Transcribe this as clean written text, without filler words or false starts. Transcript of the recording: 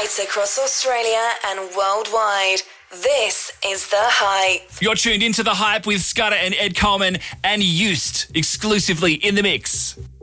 Right across Australia and worldwide, this is The Hype. You're tuned into The Hype with Scudder and Ed Coleman and Used exclusively in the mix.